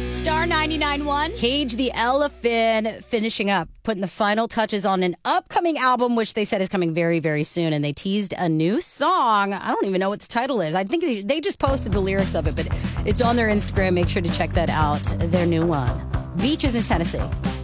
Star 99.1. Cage the Elephant finishing up, putting the final touches on an upcoming album, which they said is coming very, very soon. And they teased a new song. I don't even know what the title is. I think they just posted the lyrics of it, but it's on their Instagram. Make sure to check that out. Their new one. Beaches in Tennessee.